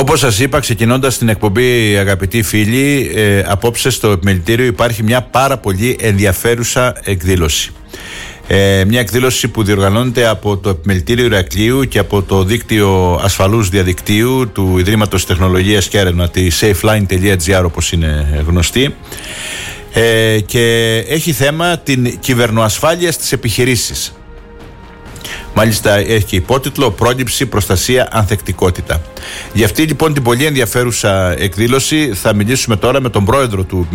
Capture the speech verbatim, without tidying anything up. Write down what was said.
Όπως σας είπα, ξεκινώντας την εκπομπή, αγαπητοί φίλοι, ε, απόψε στο επιμελητήριο υπάρχει μια πάρα πολύ ενδιαφέρουσα εκδήλωση. Ε, μια εκδήλωση που διοργανώνεται από το Επιμελητήριο Ηρακλείου και από το δίκτυο ασφαλούς διαδικτύου του Ιδρύματος Τεχνολογίας και Έρευνα, τη safeline τελεία gr, όπως είναι γνωστή, ε, και έχει θέμα την κυβερνοασφάλεια στις επιχειρήσεις. Μάλιστα έχει και υπότιτλο «Πρόληψη, προστασία, ανθεκτικότητα». Για αυτή λοιπόν την πολύ ενδιαφέρουσα εκδήλωση θα μιλήσουμε τώρα με τον πρόεδρο του